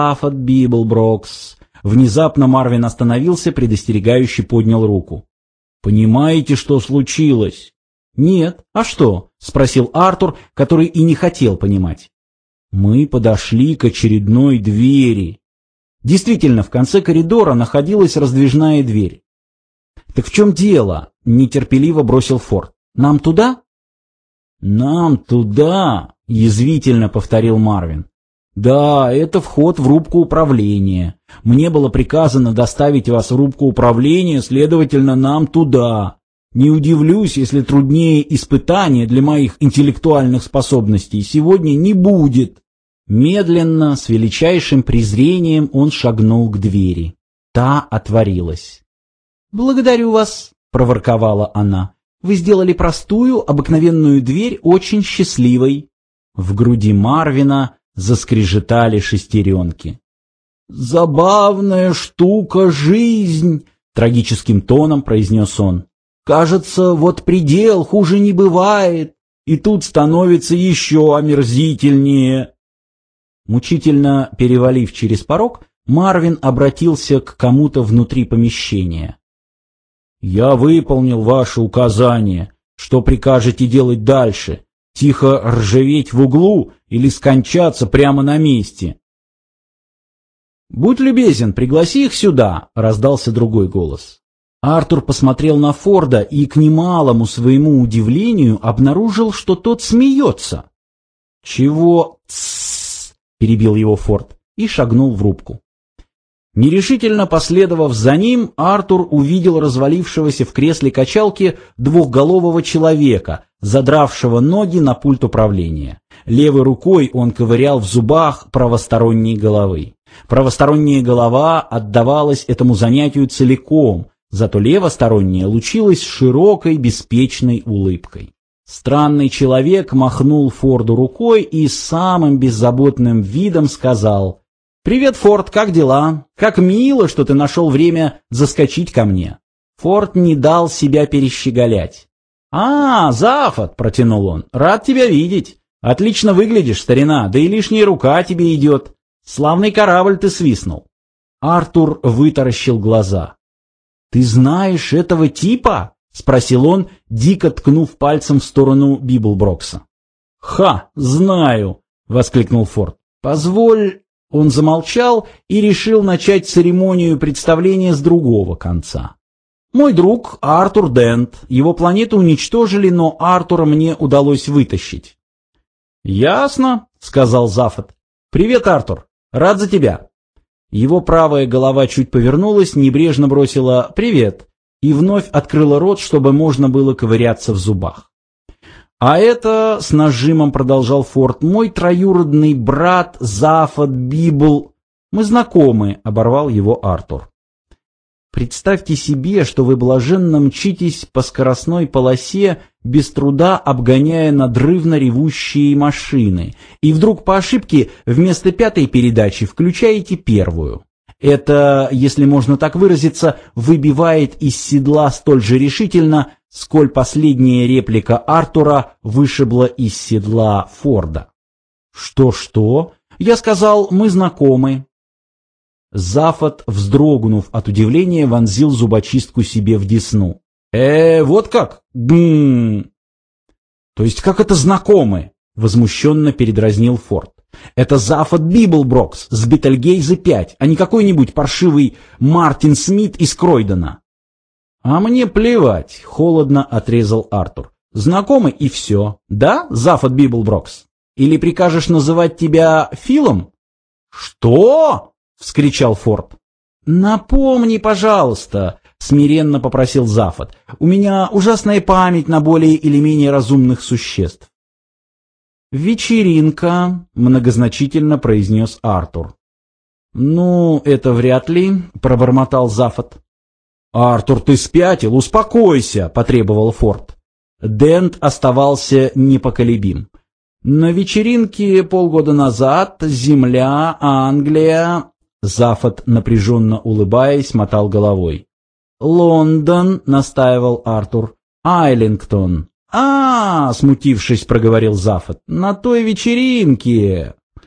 Зафот Библброкс». Внезапно Марвин остановился, предостерегающе поднял руку. «Понимаете, что случилось?» «Нет. А что?» — спросил Артур, который и не хотел понимать. «Мы подошли к очередной двери». Действительно, в конце коридора находилась раздвижная дверь. «Так в чем дело?» — нетерпеливо бросил Форд. «Нам туда?» «Нам туда?» — язвительно повторил Марвин. «Да, это вход в рубку управления. Мне было приказано доставить вас в рубку управления, следовательно, нам туда. Не удивлюсь, если труднее испытания для моих интеллектуальных способностей сегодня не будет». Медленно, с величайшим презрением он шагнул к двери. Та отворилась. «Благодарю вас», — проворковала она. «Вы сделали простую, обыкновенную дверь очень счастливой». В груди Марвина заскрежетали шестеренки. «Забавная штука жизнь», — трагическим тоном произнес он. «Кажется, вот предел, хуже не бывает, и тут становится еще омерзительнее». Мучительно перевалив через порог, Марвин обратился к кому-то внутри помещения. «Я выполнил ваше указание. Что прикажете делать дальше? Тихо ржаветь в углу или скончаться прямо на месте?» «Будь любезен, пригласи их сюда», — раздался другой голос. Артур посмотрел на Форда и, к немалому своему удивлению, обнаружил, что тот смеется. «Чего? Тссс!» — перебил его Форд и шагнул в рубку. Нерешительно последовав за ним, Артур увидел развалившегося в кресле качалки двухголового человека, задравшего ноги на пульт управления. Левой рукой он ковырял в зубах правосторонней головы. Правосторонняя голова отдавалась этому занятию целиком, зато левосторонняя лучилась широкой беспечной улыбкой. Странный человек махнул Форду рукой и самым беззаботным видом сказал: «Привет, Форд, как дела? Как мило, что ты нашел время заскочить ко мне». Форд не дал себя перещеголять. «А, Зафот», — протянул он, — «рад тебя видеть. Отлично выглядишь, старина, да и лишняя рука тебе идет. Славный корабль ты свистнул». Артур вытаращил глаза. «Ты знаешь этого типа?» — спросил он, дико ткнув пальцем в сторону Библброкса. «Ха, знаю!» — воскликнул Форд. «Позволь...» Он замолчал и решил начать церемонию представления с другого конца. «Мой друг Артур Дент. Его планету уничтожили, но Артура мне удалось вытащить». «Ясно», — сказал Зафот. «Привет, Артур. Рад за тебя». Его правая голова чуть повернулась, небрежно бросила «привет» и вновь открыла рот, чтобы можно было ковыряться в зубах. «А это, — с нажимом продолжал Форд, — мой троюродный брат Зафот Библ. Мы знакомы, — оборвал его Артур. Представьте себе, что вы блаженно мчитесь по скоростной полосе, без труда обгоняя надрывно ревущие машины, и вдруг по ошибке вместо пятой передачи включаете первую. Это, если можно так выразиться, выбивает из седла столь же решительно, сколь последняя реплика Артура вышибла из седла Форда. «Что-что?» Я сказал, мы знакомы. Зафот, вздрогнув от удивления, вонзил зубочистку себе в десну. Вот как? То есть как это знакомы? Возмущенно передразнил Форд. Это Зафот Библброкс с Бетельгейзе 5, а не какой-нибудь паршивый Мартин Смит из Кройдена. «А мне плевать», — холодно отрезал Артур. «Знакомы и все. Да, Зафот Библброкс? Или прикажешь называть тебя Филом?» «Что?» — вскричал Форд. «Напомни, пожалуйста», — смиренно попросил Зафот. «У меня ужасная память на более или менее разумных существ». «Вечеринка», — многозначительно произнес Артур. «Ну, это вряд ли», — пробормотал Зафот. «Артур, ты спятил? Успокойся!» — потребовал Форд. Дент оставался непоколебим. «На вечеринке полгода назад Земля, Англия...» Зафот, напряженно улыбаясь, мотал головой. «Лондон», — настаивал Артур. «Айлингтон». «А, — смутившись, проговорил Зафот, — на той вечеринке...»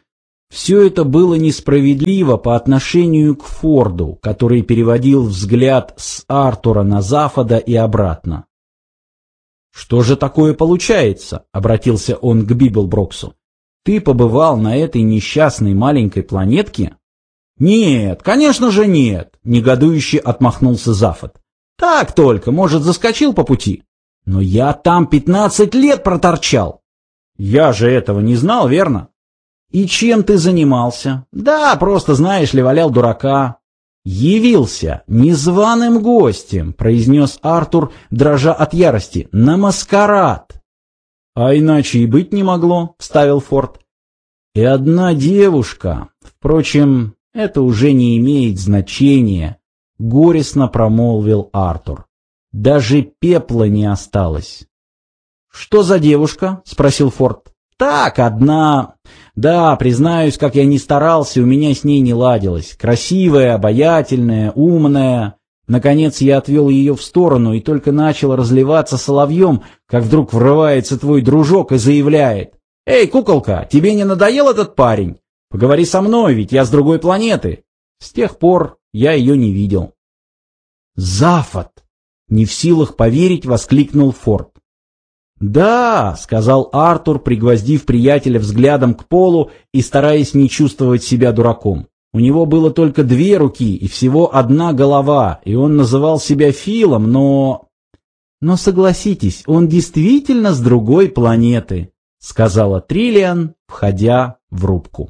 Все это было несправедливо по отношению к Форду, который переводил взгляд с Артура на Зафода и обратно. «Что же такое получается?» — обратился он к Библброксу. «Ты побывал на этой несчастной маленькой планетке?» «Нет, конечно же нет», — негодующе отмахнулся Зафод. «Так только, может, заскочил по пути. Но я там 15 лет проторчал». «Я же этого не знал, верно?» «И чем ты занимался?» «Да, просто, знаешь ли, валял дурака». «Явился незваным гостем», — произнес Артур, дрожа от ярости, — «на маскарад». «А иначе и быть не могло», — вставил Форд. «И одна девушка. Впрочем, это уже не имеет значения», — горестно промолвил Артур. «Даже пепла не осталось». «Что за девушка?» — спросил Форд. «Так, одна. Да, признаюсь, как я ни старался, у меня с ней не ладилось. Красивая, обаятельная, умная. Наконец я отвел ее в сторону и только начал разливаться соловьем, как вдруг врывается твой дружок и заявляет: «Эй, куколка, тебе не надоел этот парень? Поговори со мной, ведь я с другой планеты». С тех пор я ее не видел. «Зафод!» — не в силах поверить, воскликнул Форд. «Да», — сказал Артур, пригвоздив приятеля взглядом к полу и стараясь не чувствовать себя дураком. У него было только 2 руки и всего 1 голова, и он называл себя Филом, но... «Но согласитесь, он действительно с другой планеты», — сказала Триллиан, входя в рубку.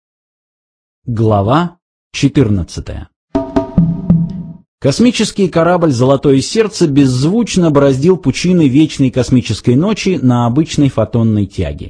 Глава 14. Космический корабль «Золотое сердце» беззвучно бороздил пучины вечной космической ночи на обычной фотонной тяге.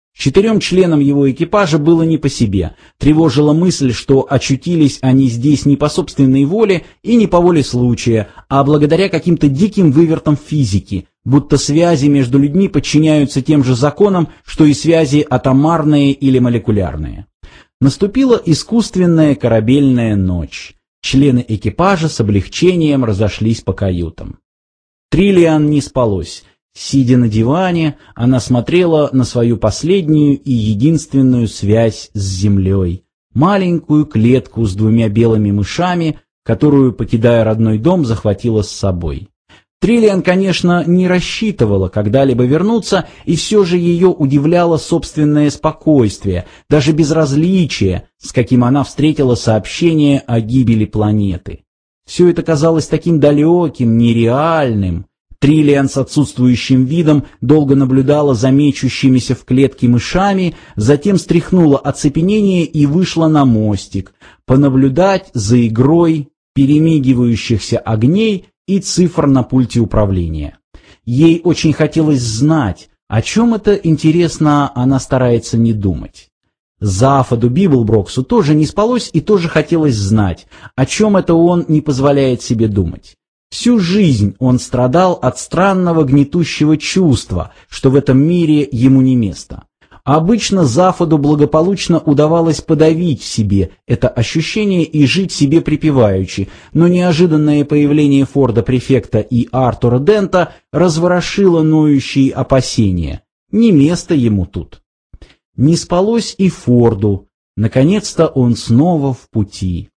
4 членам его экипажа было не по себе. Тревожила мысль, что очутились они здесь не по собственной воле и не по воле случая, а благодаря каким-то диким вывертам физики, будто связи между людьми подчиняются тем же законам, что и связи атомарные или молекулярные. Наступила искусственная корабельная ночь. Члены экипажа с облегчением разошлись по каютам. Триллиан не спалось. Сидя на диване, она смотрела на свою последнюю и единственную связь с землей, маленькую клетку с 2 белыми мышами, которую, покидая родной дом, захватила с собой. Триллиан, конечно, не рассчитывала когда-либо вернуться, и все же ее удивляло собственное спокойствие, даже безразличие, с каким она встретила сообщение о гибели планеты. Все это казалось таким далеким, нереальным. Триллиан с отсутствующим видом долго наблюдала за мечущимися в клетке мышами, затем стряхнула оцепенение и вышла на мостик, понаблюдать за игрой перемигивающихся огней и цифр на пульте управления. Ей очень хотелось знать, о чем это, интересно, она старается не думать. Зафоду Библброксу тоже не спалось и тоже хотелось знать, о чем это он не позволяет себе думать. Всю жизнь он страдал от странного гнетущего чувства, что в этом мире ему не место. Обычно Зафоду благополучно удавалось подавить в себе это ощущение и жить себе припеваючи, но неожиданное появление Форда-префекта и Артура Дента разворошило ноющие опасения. Не место ему тут. Не спалось и Форду. Наконец-то он снова в пути.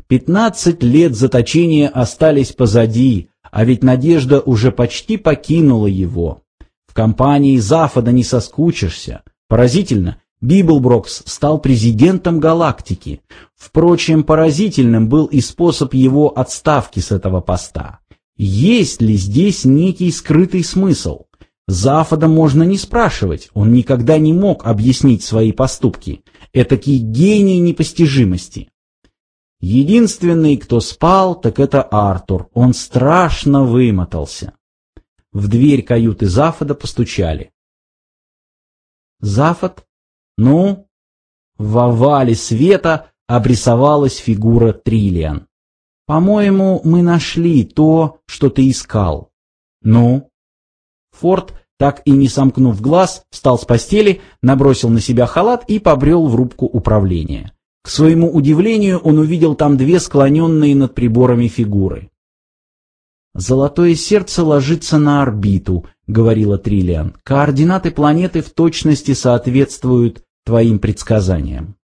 15 лет заточения остались позади, а ведь надежда уже почти покинула его. В компании Зафода не соскучишься. Поразительно, Библброкс стал президентом галактики. Впрочем, поразительным был и способ его отставки с этого поста. Есть ли здесь некий скрытый смысл? Зафода можно не спрашивать, он никогда не мог объяснить свои поступки. Этакий гений непостижимости. Единственный, кто спал, так это Артур. Он страшно вымотался. В дверь каюты Зафода постучали. «Зафод? Ну?» В овале света обрисовалась фигура Триллиан. «По-моему, мы нашли то, что ты искал». «Ну?» Форд, так и не сомкнув глаз, встал с постели, набросил на себя халат и побрел в рубку управления. К своему удивлению, он увидел там 2 склоненные над приборами фигуры. «Золотое сердце ложится на орбиту», — говорила Триллиан. «Координаты планеты в точности соответствуют твоим предсказаниям».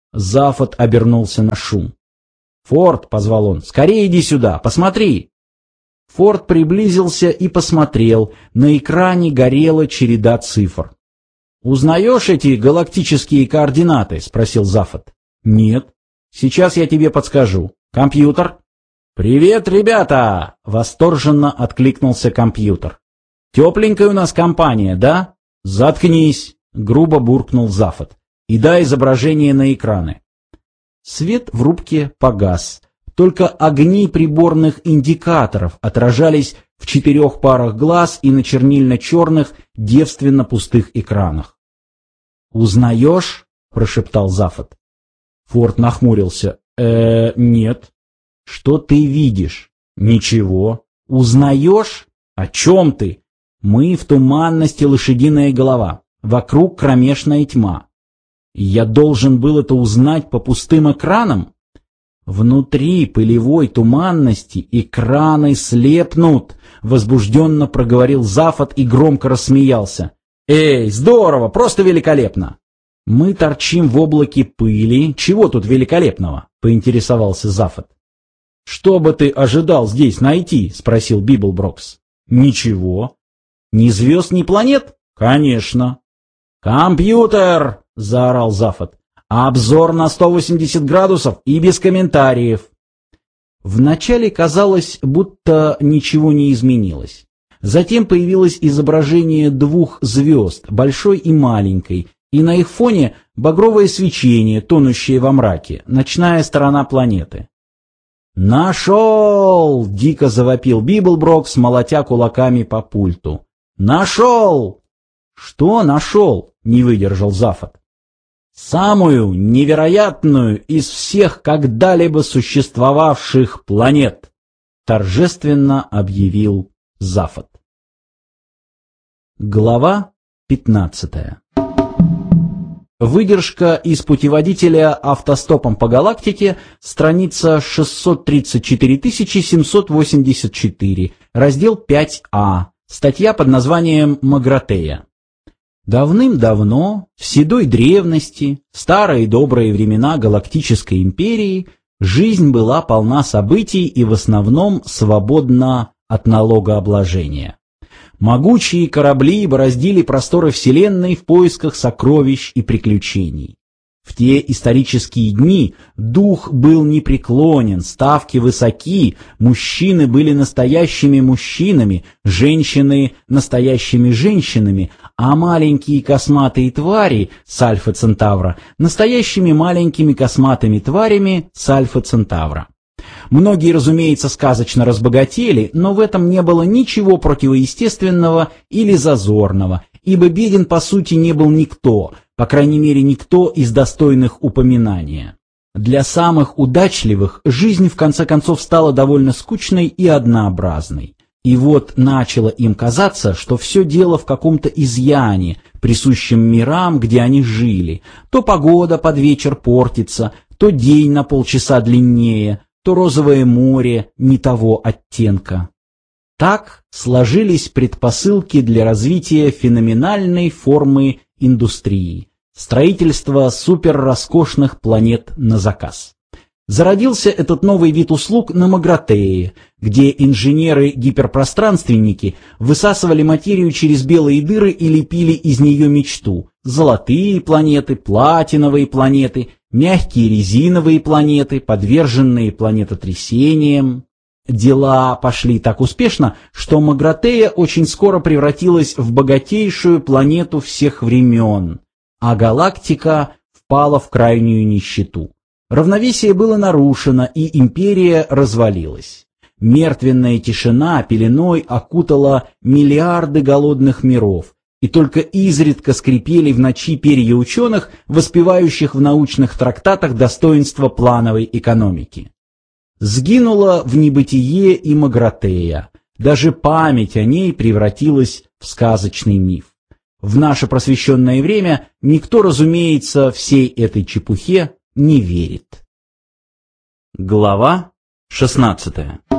Зафот обернулся на шум. «Форд», — позвал он, — «скорее иди сюда, посмотри». Форд приблизился и посмотрел. На экране горела череда цифр. «Узнаешь эти галактические координаты?» — спросил Зафот. «Нет». «Сейчас я тебе подскажу. Компьютер?» «Привет, ребята!» — восторженно откликнулся компьютер. «Тепленькая у нас компания, да?» «Заткнись!» — грубо буркнул Зафот. «И дай изображение на экраны». Свет в рубке погас. Только огни приборных индикаторов отражались в 4 парах глаз и на чернильно-черных, девственно пустых экранах. «Узнаешь?» — прошептал Зафот. Форд нахмурился. Нет». «Что ты видишь?» «Ничего». «Узнаешь? О чем ты?» «Мы в туманности лошадиная голова. Вокруг кромешная тьма». «Я должен был это узнать по пустым экранам?» «Внутри пылевой туманности экраны слепнут», — возбужденно проговорил Зафот и громко рассмеялся. «Эй, здорово, просто великолепно!» «Мы торчим в облаке пыли. Чего тут великолепного?» — поинтересовался Зафот. «Что бы ты ожидал здесь найти?» — спросил Библброкс. «Ничего». «Ни звезд, ни планет?» «Конечно». «Компьютер!» — заорал Зафот. «Обзор на 180 градусов и без комментариев». Вначале казалось, будто ничего не изменилось. Затем появилось изображение 2 звезд, большой и маленькой, и на их фоне багровое свечение, тонущее во мраке, ночная сторона планеты. «Нашел!» — дико завопил Библброкс, молотя кулаками по пульту. «Нашел!» «Что нашел?» — не выдержал Зафот. «Самую невероятную из всех когда-либо существовавших планет!» — торжественно объявил Зафот. Глава 15. Выдержка из путеводителя «Автостопом по галактике», страница 634 784, раздел 5А, статья под названием «Магратея». Давным-давно, в седой древности, в старые добрые времена Галактической империи, жизнь была полна событий и в основном свободна от налогообложения. Могучие корабли бороздили просторы Вселенной в поисках сокровищ и приключений. В те исторические дни дух был непреклонен, ставки высоки, мужчины были настоящими мужчинами, женщины – настоящими женщинами, а маленькие косматые твари с Альфа-Центавра – настоящими маленькими косматыми тварями с Альфа-Центавра. Многие, разумеется, сказочно разбогатели, но в этом не было ничего противоестественного или зазорного, ибо беден по сути не был никто, по крайней мере никто из достойных упоминания. Для самых удачливых жизнь в конце концов стала довольно скучной и однообразной. И вот начало им казаться, что все дело в каком-то изъяне, присущем мирам, где они жили. То погода под вечер портится, то день на полчаса длиннее, то розовое море не того оттенка. Так сложились предпосылки для развития феноменальной формы индустрии – строительства суперроскошных планет на заказ. Зародился этот новый вид услуг на Магратее, где инженеры-гиперпространственники высасывали материю через белые дыры и лепили из нее мечту – золотые планеты, платиновые планеты, мягкие резиновые планеты, подверженные планетотрясениям. Дела пошли так успешно, что Магратея очень скоро превратилась в богатейшую планету всех времен, а галактика впала в крайнюю нищету. Равновесие было нарушено, и империя развалилась. Мертвенная тишина пеленой окутала миллиарды голодных миров, и только изредка скрипели в ночи перья ученых, воспевающих в научных трактатах достоинства плановой экономики. Сгинула в небытие и Магратея, даже память о ней превратилась в сказочный миф. В наше просвещенное время никто, разумеется, всей этой чепухе не верит. Глава 16.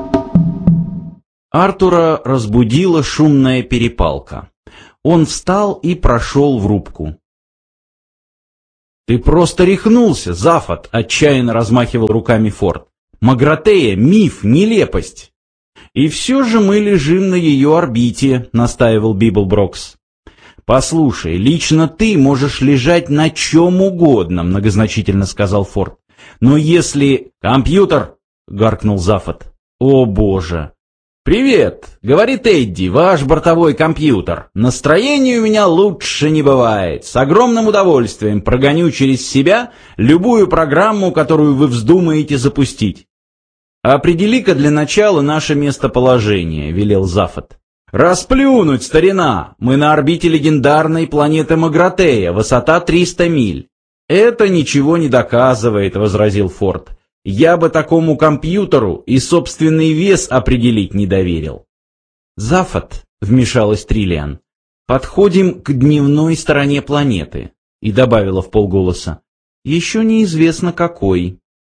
Артура разбудила шумная перепалка. Он встал и прошел в рубку. «Ты просто рехнулся, Зафот!» — отчаянно размахивал руками Форд. «Магратея — миф, нелепость!» «И все же мы лежим на ее орбите», — настаивал Библброкс. «Послушай, лично ты можешь лежать на чем угодно», — многозначительно сказал Форд. «Но если...» «Компьютер!» — гаркнул Зафот. «О боже!» «Привет!» — говорит Эдди, ваш бортовой компьютер. «Настроение у меня лучше не бывает. С огромным удовольствием прогоню через себя любую программу, которую вы вздумаете запустить». «Определи-ка для начала наше местоположение», — велел Зафот. «Расплюнуть, старина! Мы на орбите легендарной планеты Магратея, высота 300 миль». «Это ничего не доказывает», — возразил Форд. «Я бы такому компьютеру и собственный вес определить не доверил». «Зафот», — вмешалась Триллиан, — «подходим к дневной стороне планеты», — и добавила вполголоса. «Еще неизвестно какой».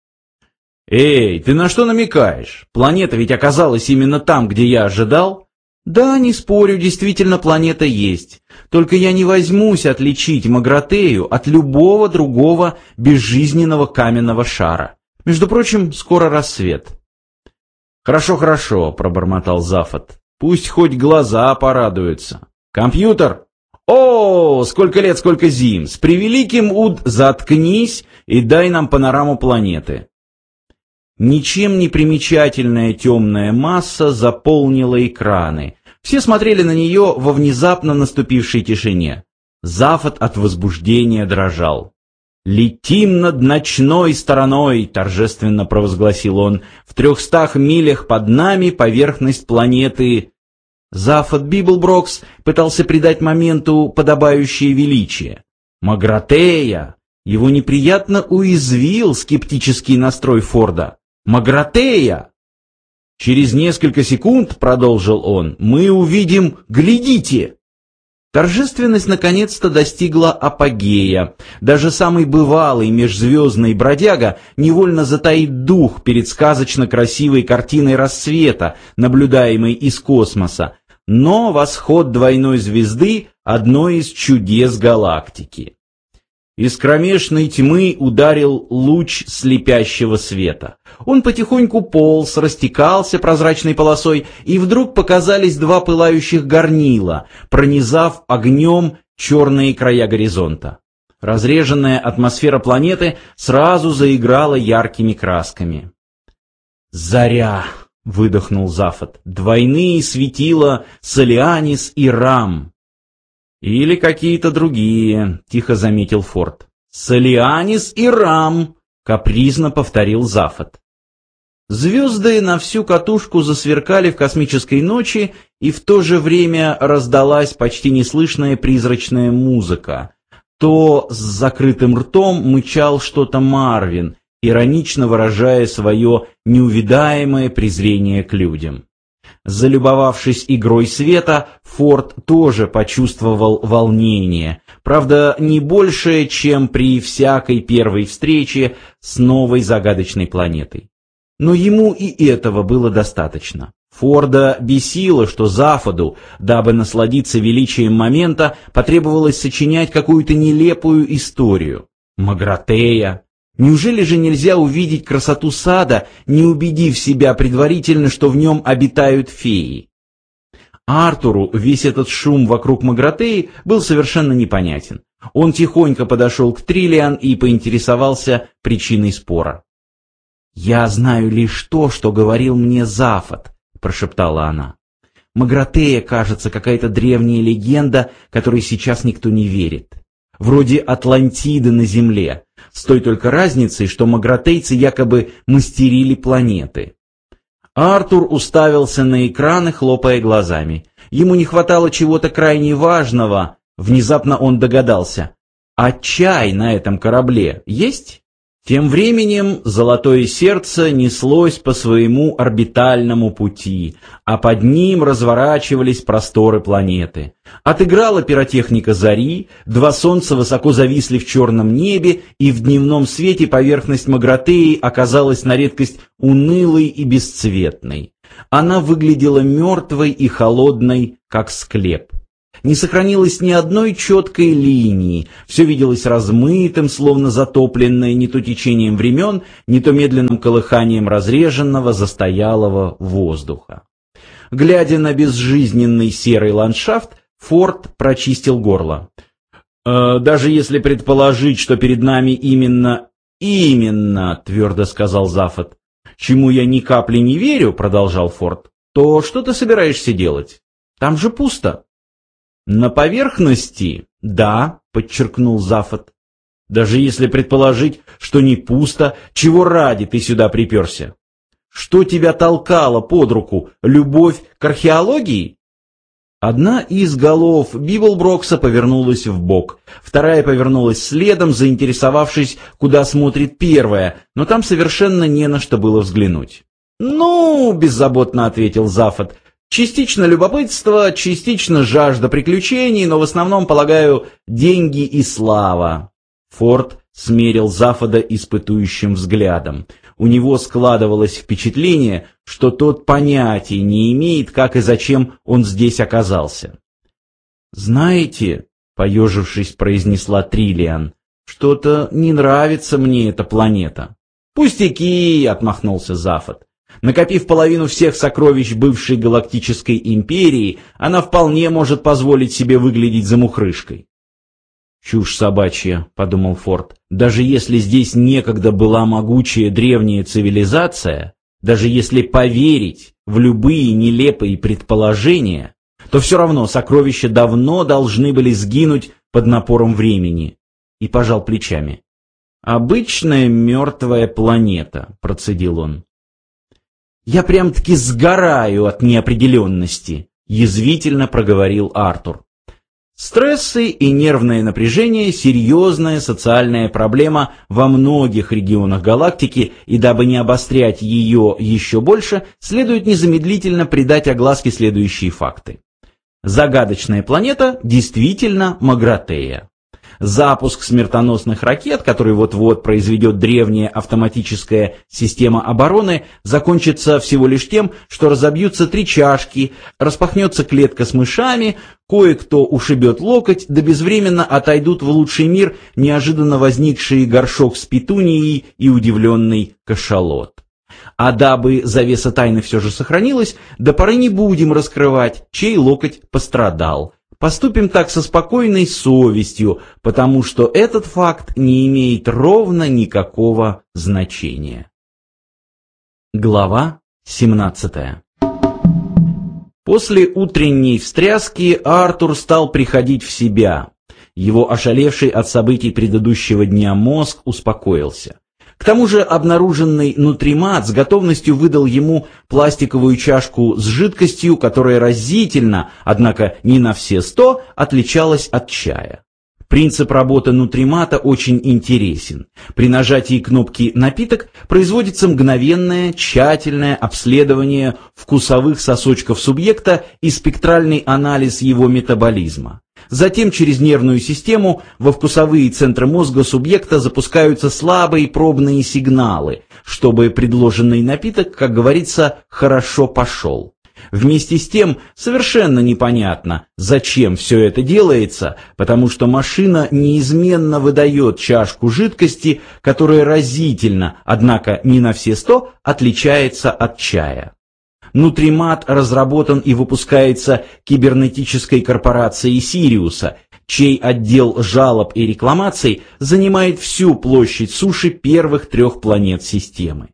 «Эй, ты на что намекаешь? Планета ведь оказалась именно там, где я ожидал?» «Да, не спорю, действительно планета есть. Только я не возьмусь отличить Магратею от любого другого безжизненного каменного шара. Между прочим, скоро рассвет». «Хорошо, хорошо», — пробормотал Зафот. «Пусть хоть глаза порадуются. Компьютер? О, сколько лет, сколько зим! С превеликим заткнись и дай нам панораму планеты». Ничем не примечательная темная масса заполнила экраны. Все смотрели на нее во внезапно наступившей тишине. Зафот от возбуждения дрожал. «Летим над ночной стороной», — торжественно провозгласил он. «В 300 милях под нами поверхность планеты». Зафот Библброкс пытался придать моменту подобающее величие. «Магратея!» Его неприятно уязвил скептический настрой Форда. «Магратея!» «Через несколько секунд, — продолжил он, — мы увидим... Глядите!» Торжественность наконец-то достигла апогея. Даже самый бывалый межзвездный бродяга невольно затаит дух перед сказочно красивой картиной рассвета, наблюдаемой из космоса. Но восход двойной звезды — одно из чудес галактики. Из кромешной тьмы ударил луч слепящего света. Он потихоньку полз, растекался прозрачной полосой, и вдруг показались два пылающих горнила, пронизав огнем черные края горизонта. Разреженная атмосфера планеты сразу заиграла яркими красками. «Заря!» — выдохнул Зафот. «Двойные светила Солианис и Рам». «Или какие-то другие», — тихо заметил Форд. «Солианис и Рам», — капризно повторил Зафот. Звезды на всю катушку засверкали в космической ночи, и в то же время раздалась почти неслышная призрачная музыка. То с закрытым ртом мычал что-то Марвин, иронично выражая свое неувидаемое презрение к людям. Залюбовавшись игрой света, Форд тоже почувствовал волнение, правда, не большее, чем при всякой первой встрече с новой загадочной планетой. Но ему и этого было достаточно. Форда бесило, что Зафоду, дабы насладиться величием момента, потребовалось сочинять какую-то нелепую историю. Магратея. Неужели же нельзя увидеть красоту сада, не убедив себя предварительно, что в нем обитают феи? Артуру весь этот шум вокруг Магратеи был совершенно непонятен. Он тихонько подошел к Триллиан и поинтересовался причиной спора. «Я знаю лишь то, что говорил мне Зафот», — прошептала она. «Магратея, кажется, какая-то древняя легенда, которой сейчас никто не верит. Вроде Атлантиды на Земле, с той только разницей, что магратейцы якобы мастерили планеты». Артур уставился на экраны, хлопая глазами. Ему не хватало чего-то крайне важного. Внезапно он догадался. «А чай на этом корабле есть?» Тем временем золотое сердце неслось по своему орбитальному пути, а под ним разворачивались просторы планеты. Отыграла пиротехника зари, два солнца высоко зависли в черном небе, и в дневном свете поверхность Магратеи оказалась на редкость унылой и бесцветной. Она выглядела мертвой и холодной, как склеп. Не сохранилось ни одной четкой линии, все виделось размытым, словно затопленное не то течением времен, не то медленным колыханием разреженного, застоялого воздуха. Глядя на безжизненный серый ландшафт, Форд прочистил горло. «Даже если предположить, что перед нами именно, твердо сказал Зафот, чему я ни капли не верю, продолжал Форд, то что ты собираешься делать? Там же пусто». «На поверхности, да», — подчеркнул Зафот. «Даже если предположить, что не пусто, чего ради ты сюда приперся? Что тебя толкало под руку? Любовь к археологии?» Одна из голов Бибблброкса повернулась вбок, вторая повернулась следом, заинтересовавшись, куда смотрит первая, но там совершенно не на что было взглянуть. «Ну», — беззаботно ответил Зафот, — «частично любопытство, частично жажда приключений, но в основном, полагаю, деньги и слава». Форд смерил Зафода испытующим взглядом. У него складывалось впечатление, что тот понятия не имеет, как и зачем он здесь оказался. «Знаете», — поежившись, произнесла Триллиан, — «что-то не нравится мне эта планета». «Пустяки», — отмахнулся Зафот. «Накопив половину всех сокровищ бывшей галактической империи, она вполне может позволить себе выглядеть замухрышкой». «Чушь собачья», — подумал Форд. «Даже если здесь некогда была могучая древняя цивилизация, даже если поверить в любые нелепые предположения, то все равно сокровища давно должны были сгинуть под напором времени». И пожал плечами. «Обычная мертвая планета», — процедил он. «Я прям-таки сгораю от неопределенности», — язвительно проговорил Артур. Стрессы и нервное напряжение – серьезная социальная проблема во многих регионах галактики, и дабы не обострять ее еще больше, следует незамедлительно придать огласке следующие факты. Загадочная планета действительно Магратея. Запуск смертоносных ракет, который вот-вот произведет древняя автоматическая система обороны, закончится всего лишь тем, что разобьются 3 чашки, распахнется клетка с мышами, кое-кто ушибет локоть, да безвременно отойдут в лучший мир неожиданно возникший горшок с петунией и удивленный кашалот. А дабы завеса тайны все же сохранилась, до поры не будем раскрывать, чей локоть пострадал. Поступим так со спокойной совестью, потому что этот факт не имеет ровно никакого значения. Глава 17. После утренней встряски Артур стал приходить в себя. Его ошалевший от событий предыдущего дня мозг успокоился. К тому же обнаруженный нутримат с готовностью выдал ему пластиковую чашку с жидкостью, которая разительно, однако не на все 100, отличалась от чая. Принцип работы нутримата очень интересен. При нажатии кнопки «Напиток» производится мгновенное, тщательное обследование вкусовых сосочков субъекта и спектральный анализ его метаболизма. Затем через нервную систему во вкусовые центры мозга субъекта запускаются слабые пробные сигналы, чтобы предложенный напиток, как говорится, хорошо пошел. Вместе с тем совершенно непонятно, зачем все это делается, потому что машина неизменно выдает чашку жидкости, которая разительно, однако не на все 100, отличается от чая. Нутримат разработан и выпускается кибернетической корпорацией Сириуса, чей отдел жалоб и рекламаций занимает всю площадь суши первых 3 планет системы.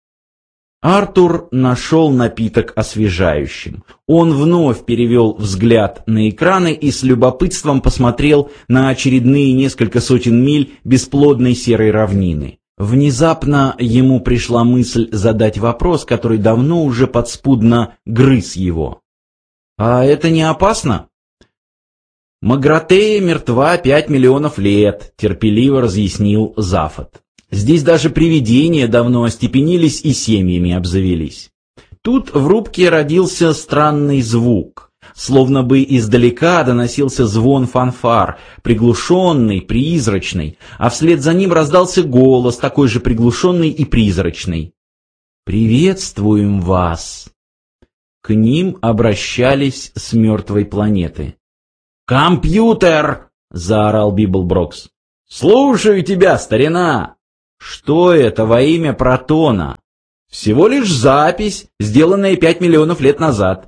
Артур нашел напиток освежающим. Он вновь перевел взгляд на экраны и с любопытством посмотрел на очередные несколько сотен миль бесплодной серой равнины. Внезапно ему пришла мысль задать вопрос, который давно уже подспудно грыз его. «А это не опасно?» «Магратея мертва 5 миллионов лет», — терпеливо разъяснил Зафот. «Здесь даже привидения давно остепенились и семьями обзавелись». Тут в рубке родился странный звук. Словно бы издалека доносился звон фанфар, приглушенный, призрачный, а вслед за ним раздался голос, такой же приглушенный и призрачный. «Приветствуем вас!» К ним обращались с мертвой планеты. «Компьютер!» — заорал Библброкс. «Слушаю тебя, старина!» «Что это во имя Протона?» «Всего лишь запись, сделанная 5 миллионов лет назад».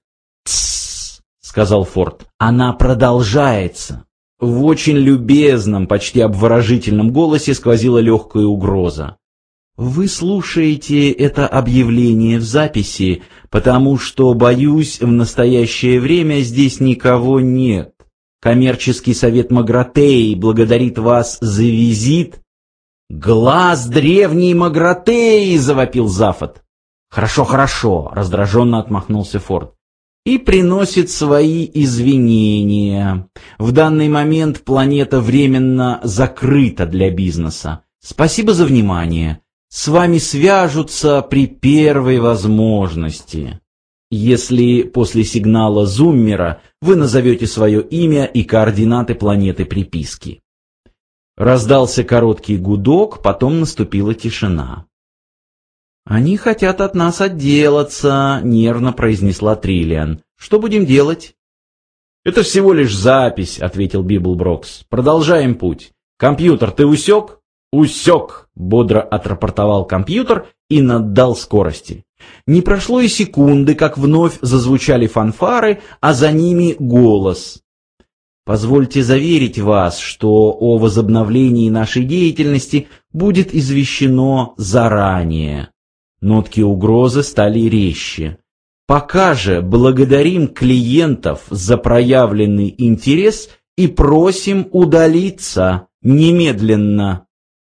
«Тссс», — сказал Форд, — «она продолжается». В очень любезном, почти обворожительном голосе сквозила легкая угроза. «Вы слушаете это объявление в записи, потому что, боюсь, в настоящее время здесь никого нет. Коммерческий совет Магратеи благодарит вас за визит». «Глаз древней Магратеи!» — завопил Зафот. «Хорошо, хорошо», — раздраженно отмахнулся Форд. «И приносит свои извинения. В данный момент планета временно закрыта для бизнеса. Спасибо за внимание. С вами свяжутся при первой возможности. Если после сигнала зуммера вы назовете свое имя и координаты планеты приписки». Раздался короткий гудок, потом наступила тишина. «Они хотят от нас отделаться», — нервно произнесла Триллиан. «Что будем делать?» «Это всего лишь запись», — ответил Библброкс. «Продолжаем путь. Компьютер, ты усек?» «Усек», — бодро отрапортовал компьютер и наддал скорости. Не прошло и секунды, как вновь зазвучали фанфары, а за ними голос. «Позвольте заверить вас, что о возобновлении нашей деятельности будет извещено заранее». Нотки угрозы стали резче. «Пока же благодарим клиентов за проявленный интерес и просим удалиться немедленно».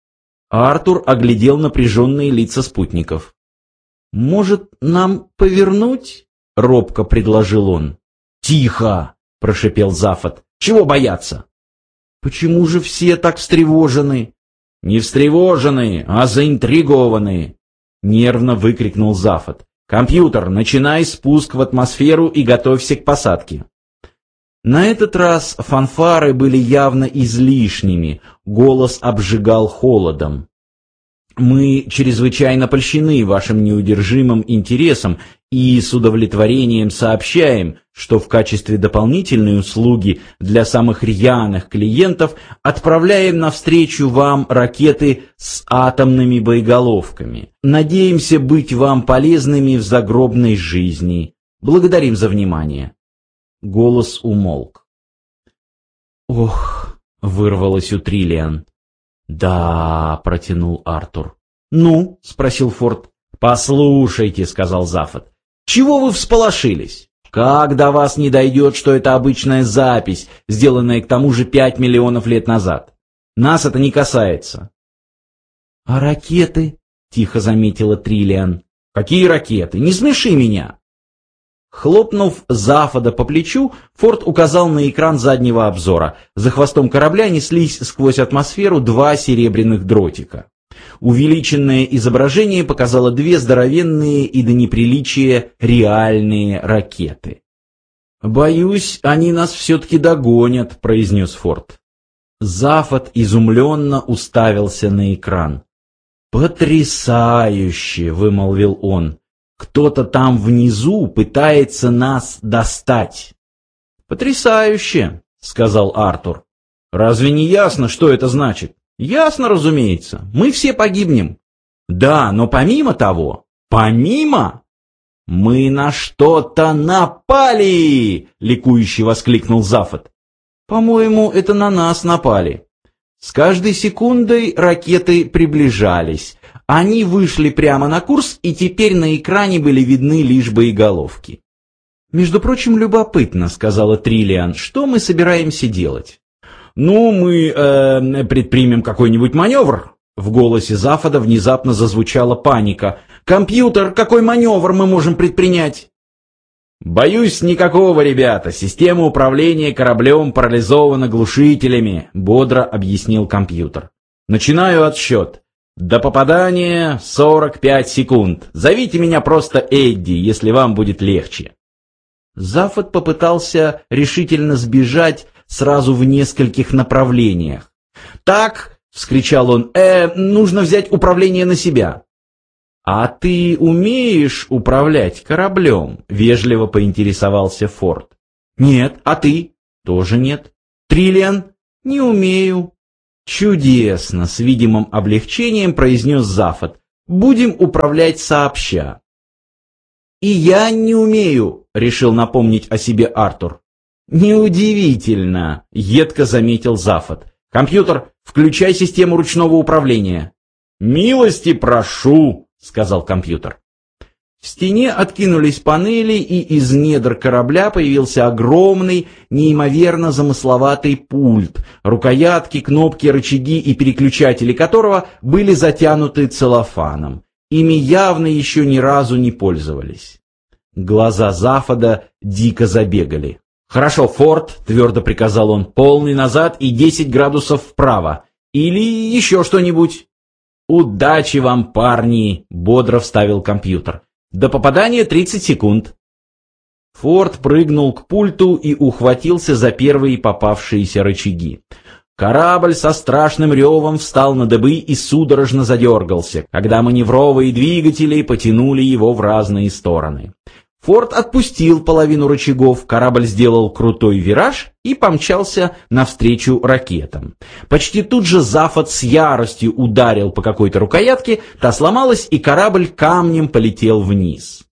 Артур оглядел напряженные лица спутников. «Может, нам повернуть?» — робко предложил он. «Тихо!» — прошипел Зафот. «Чего бояться?» «Почему же все так встревожены?» «Не встревожены, а заинтригованы!» — нервно выкрикнул Зафот. «Компьютер, начинай спуск в атмосферу и готовься к посадке». На этот раз фанфары были явно излишними, голос обжигал холодом. «Мы чрезвычайно польщены вашим неудержимым интересом и с удовлетворением сообщаем, что в качестве дополнительной услуги для самых рьяных клиентов отправляем навстречу вам ракеты с атомными боеголовками. Надеемся быть вам полезными в загробной жизни. Благодарим за внимание». Голос умолк. «Ох», — вырвалось у Триллиан. «Да», — протянул Артур. «Ну?» — спросил Форд. «Послушайте», — сказал Зафот. «Чего вы всполошились? Как до вас не дойдет, что это обычная запись, сделанная к тому же 5 миллионов лет назад? Нас это не касается». «А ракеты?» — тихо заметила Триллиан. «Какие ракеты? Не смеши меня!» Хлопнув Зафода по плечу, Форд указал на экран заднего обзора. За хвостом корабля неслись сквозь атмосферу 2 серебряных дротика. Увеличенное изображение показало 2 здоровенные и до неприличия реальные ракеты. «Боюсь, они нас все-таки догонят», — произнес Форд. Зафод изумленно уставился на экран. «Потрясающе!» — вымолвил он. «Кто-то там внизу пытается нас достать». «Потрясающе!» — сказал Артур. «Разве не ясно, что это значит?» «Ясно, разумеется. Мы все погибнем». «Да, но помимо того...» «Помимо...» «Мы на что-то напали!» — ликующе воскликнул Зафот. «По-моему, это на нас напали». С каждой секундой ракеты приближались. Они вышли прямо на курс, и теперь на экране были видны лишь боеголовки. «Между прочим, любопытно», — сказала Триллиан, — «что мы собираемся делать?» «Ну, мы предпримем какой-нибудь маневр». В голосе Зафода внезапно зазвучала паника. «Компьютер, какой маневр мы можем предпринять?» «Боюсь, никакого, ребята. Система управления кораблем парализована глушителями», — бодро объяснил компьютер. «Начинаю отсчет. До попадания 45 секунд. Зовите меня просто Эдди, если вам будет легче». Зафот попытался решительно сбежать сразу в нескольких направлениях. «Так», — вскричал он, — «нужно взять управление на себя». «А ты умеешь управлять кораблем?» — вежливо поинтересовался Форд. «Нет, а ты?» Тоже нет. Триллиан? Не умею. Чудесно, с видимым облегчением произнес Зафот. Будем управлять сообща. И я не умею, решил напомнить о себе Артур. Неудивительно, едко заметил Зафот. Компьютер, включай систему ручного управления. Милости прошу, сказал компьютер. В стене откинулись панели, и из недр корабля появился огромный, неимоверно замысловатый пульт, рукоятки, кнопки, рычаги и переключатели которого были затянуты целлофаном. Ими явно еще ни разу не пользовались. Глаза Зафода дико забегали. «Хорошо, Форд», — твердо приказал он, — «полный назад и 10 градусов вправо. Или еще что-нибудь». «Удачи вам, парни», — бодро вставил компьютер. «До попадания 30 секунд». Форд прыгнул к пульту и ухватился за первые попавшиеся рычаги. Корабль со страшным ревом встал на дыбы и судорожно задергался, когда маневровые двигатели потянули его в разные стороны. Форд отпустил половину рычагов, корабль сделал крутой вираж и помчался навстречу ракетам. Почти тут же Зафот с яростью ударил по какой-то рукоятке, та сломалась, и корабль камнем полетел вниз.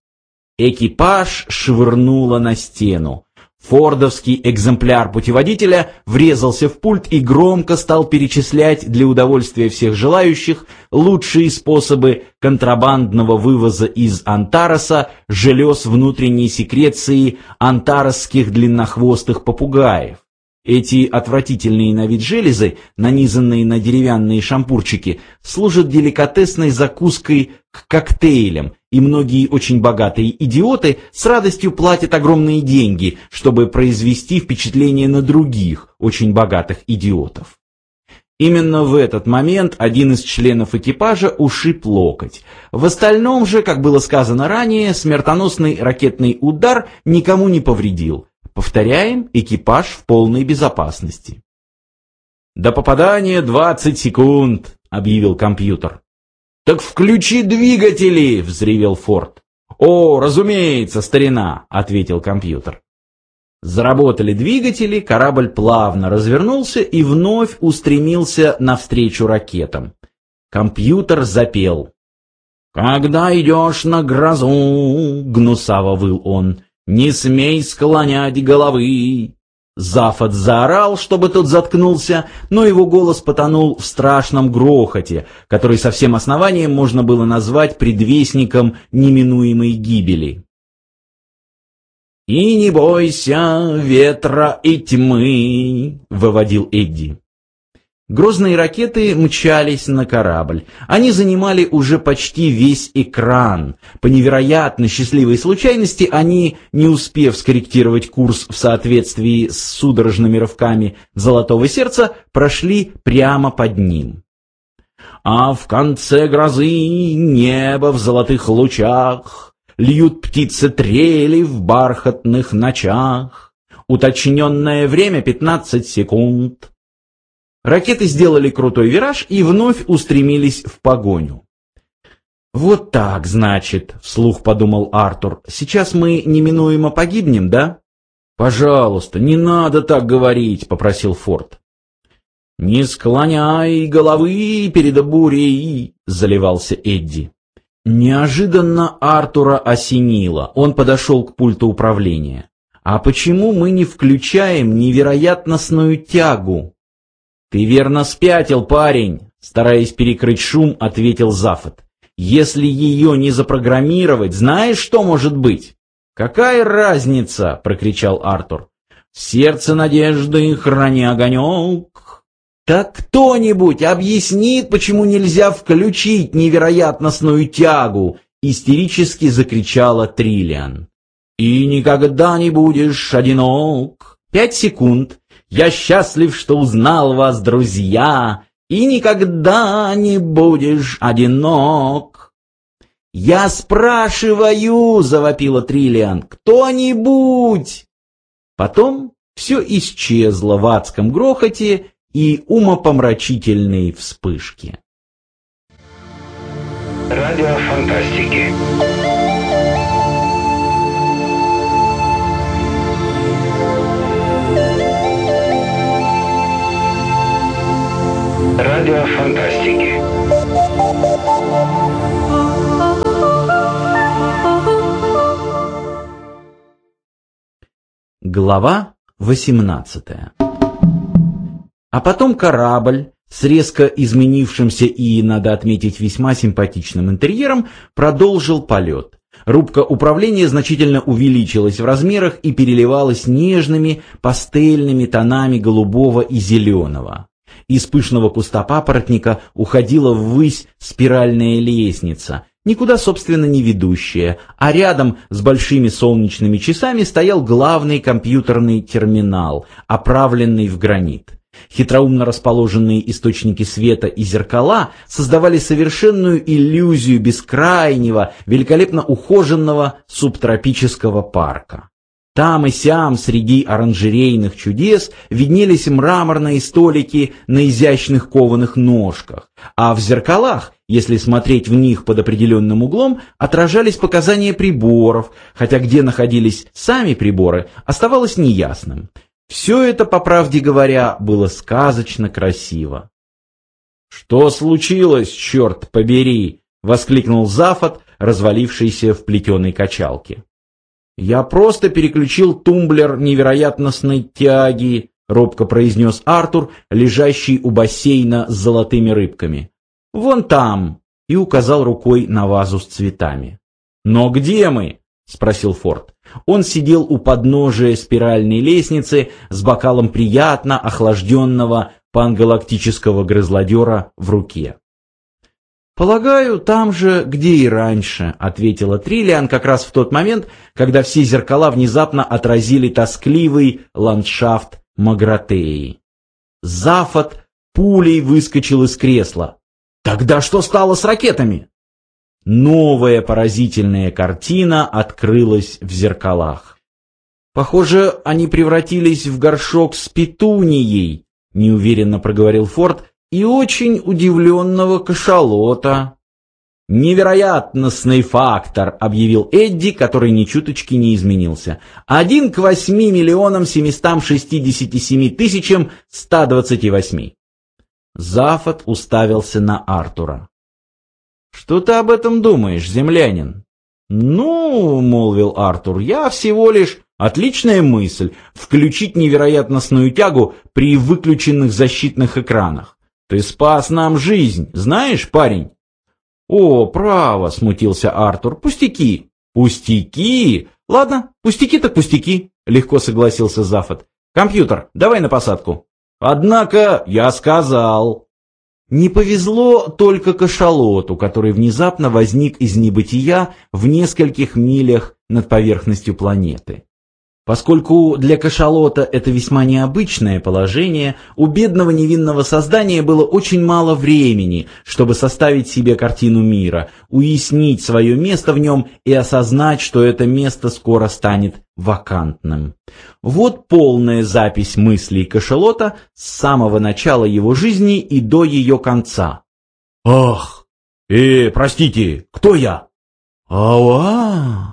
Экипаж швырнуло на стену. Фордовский экземпляр путеводителя врезался в пульт и громко стал перечислять для удовольствия всех желающих лучшие способы контрабандного вывоза из Антареса желез внутренней секреции антаресских длиннохвостых попугаев. Эти отвратительные на вид железы, нанизанные на деревянные шампурчики, служат деликатесной закуской к коктейлям, и многие очень богатые идиоты с радостью платят огромные деньги, чтобы произвести впечатление на других очень богатых идиотов. Именно в этот момент один из членов экипажа ушиб локоть. В остальном же, как было сказано ранее, смертоносный ракетный удар никому не повредил. Повторяем, экипаж в полной безопасности. «До попадания 20 секунд», — объявил компьютер. «Так включи двигатели!» — взревел Форд. «О, разумеется, старина!» — ответил компьютер. Заработали двигатели, корабль плавно развернулся и вновь устремился навстречу ракетам. Компьютер запел. «Когда идешь на грозу», — гнусаво выл он, — «не смей склонять головы». Зафот заорал, чтобы тот заткнулся, но его голос потонул в страшном грохоте, который со всем основанием можно было назвать предвестником неминуемой гибели. «И не бойся ветра и тьмы», — выводил Эдди. Грозные ракеты мчались на корабль. Они занимали уже почти весь экран. По невероятно счастливой случайности они, не успев скорректировать курс в соответствии с судорожными рывками Золотого Сердца, прошли прямо под ним. А в конце грозы небо в золотых лучах, льют птицы трели в бархатных ночах. Уточненное время 15 секунд. Ракеты сделали крутой вираж и вновь устремились в погоню. «Вот так, значит», — вслух подумал Артур, — «сейчас мы неминуемо погибнем, да?» «Пожалуйста, не надо так говорить», — попросил Форд. «Не склоняй головы перед бурей», — заливался Эдди. Неожиданно Артура осенило. Он подошел к пульту управления. «А почему мы не включаем невероятностную тягу?» «Ты верно спятил, парень», — стараясь перекрыть шум, ответил Зафот. «Если ее не запрограммировать, знаешь, что может быть?» «Какая разница?» — прокричал Артур. «В сердце надежды храни огонек». «Так кто-нибудь объяснит, почему нельзя включить невероятностную тягу?» — истерически закричала Триллиан. «И никогда не будешь одинок». 5 секунд. «Я счастлив, что узнал вас, друзья, и никогда не будешь одинок». «Я спрашиваю», — завопила Триллиан, — «кто-нибудь!» Потом все исчезло в адском грохоте и умопомрачительной вспышке. Радиофантастики. Радио фантастики. Глава 18. А потом корабль с резко изменившимся и, надо отметить, весьма симпатичным интерьером продолжил полет. Рубка управления значительно увеличилась в размерах и переливалась нежными пастельными тонами голубого и зеленого. Из пышного куста папоротника уходила ввысь спиральная лестница, никуда, собственно, не ведущая, а рядом с большими солнечными часами стоял главный компьютерный терминал, оправленный в гранит. Хитроумно расположенные источники света и зеркала создавали совершенную иллюзию бескрайнего, великолепно ухоженного субтропического парка. Там и сям среди оранжерейных чудес виднелись мраморные столики на изящных кованых ножках, а в зеркалах, если смотреть в них под определенным углом, отражались показания приборов, хотя где находились сами приборы, оставалось неясным. Все это, по правде говоря, было сказочно красиво. «Что случилось, черт побери?» — воскликнул Зафот, развалившийся в плетеной качалке. «Я просто переключил тумблер невероятностной тяги», — робко произнес Артур, лежащий у бассейна с золотыми рыбками. «Вон там», — и указал рукой на вазу с цветами. «Но где мы?» — спросил Форд. Он сидел у подножия спиральной лестницы с бокалом приятно охлажденного пангалактического грызлодера в руке. «Полагаю, там же, где и раньше», — ответила Триллиан как раз в тот момент, когда все зеркала внезапно отразили тоскливый ландшафт Магратеи. Зафот пулей выскочил из кресла. «Тогда что стало с ракетами?» Новая поразительная картина открылась в зеркалах. «Похоже, они превратились в горшок с петунией», — неуверенно проговорил Форд, «и очень удивленного кашалота». «Невероятностный фактор», — объявил Эдди, который ни чуточки не изменился. 1 к 8 миллионам 767 тысячам 128. Зафот уставился на Артура. «Что ты об этом думаешь, землянин?» «Ну, — молвил Артур, — я всего лишь... Отличная мысль — включить невероятностную тягу при выключенных защитных экранах. Ты спас нам жизнь, знаешь, парень?» «О, право, — смутился Артур, — пустяки». «Пустяки? Ладно, пустяки так пустяки», — легко согласился Зафот. «Компьютер, давай на посадку». «Однако я сказал...» Не повезло только кашалоту, который внезапно возник из небытия в нескольких милях над поверхностью планеты. Поскольку для кашалота это весьма необычное положение, у бедного невинного создания было очень мало времени, чтобы составить себе картину мира, уяснить свое место в нем и осознать, что это место скоро станет вакантным. Вот полная запись мыслей кашалота с самого начала его жизни и до ее конца. «Ах! Простите, кто я?» «Ау-а!»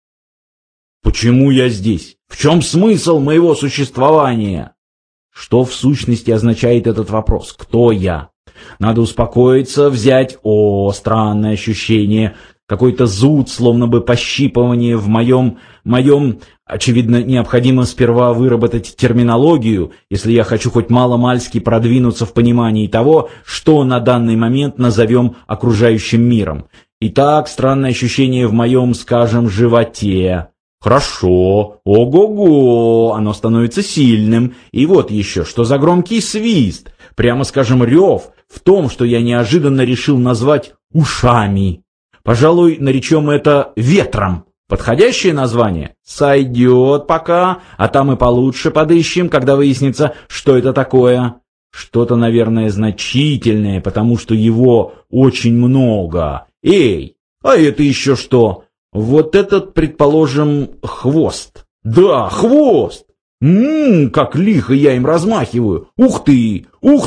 «Почему я здесь? В чем смысл моего существования?» Что в сущности означает этот вопрос? Кто я? Надо успокоиться, взять... странное ощущение. Какой-то зуд, словно бы пощипывание в моем... Очевидно, необходимо сперва выработать терминологию, если я хочу хоть мало-мальски продвинуться в понимании того, что на данный момент назовем окружающим миром. Итак, странное ощущение в моем, скажем, животе. Хорошо, ого-го, оно становится сильным. И вот еще, что за громкий свист, прямо скажем, рев, в том, что я неожиданно решил назвать ушами. Пожалуй, наречем это ветром. Подходящее название? Сойдет пока, а там и получше подыщем, когда выяснится, что это такое. Что-то, наверное, значительное, потому что его очень много. Эй, а это еще что? Вот этот, предположим, хвост. Да, хвост! Как лихо я им размахиваю. Ух ты,